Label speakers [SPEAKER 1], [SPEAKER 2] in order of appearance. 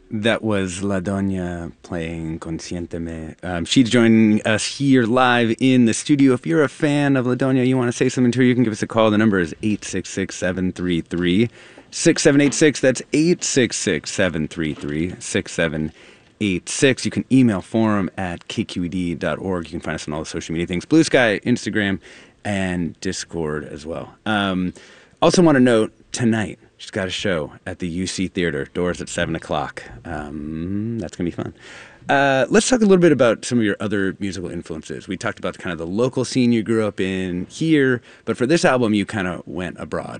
[SPEAKER 1] That was La Doña playing Conscienteme. She's joining us here live in the studio. If you're a fan of La Doña, you want to say something to her, you can give us a call. The number is 866-733-6786. That's 866-733-6786. You can email forum@kqed.org. You can find us on all the social media things. Blue Sky, Instagram, and Discord as well. Also want to note, tonight, she's got a show at the UC Theater. Doors at 7 o'clock. That's going to be fun. Let's talk a little bit about some of your other musical influences. We talked about kind of the local scene you grew up in here, but for this album, you kind of went abroad.